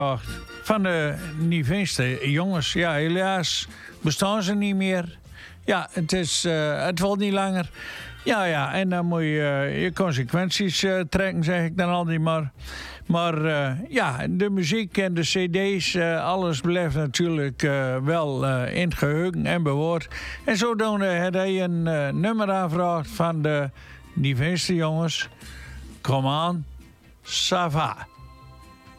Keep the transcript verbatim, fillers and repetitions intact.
van de nieuwste jongens. Ja, helaas bestaan ze niet meer. Ja, het, is, uh, het valt niet langer. Ja, ja, en dan moet je uh, je consequenties uh, trekken, zeg ik dan altijd maar. Maar uh, ja, de muziek en de cd's, uh, alles blijft natuurlijk uh, wel uh, in het geheugen en bewaard. En zodoende had hij een uh, nummer aanvraagd van de nieuwste jongens. Kom aan, ça va.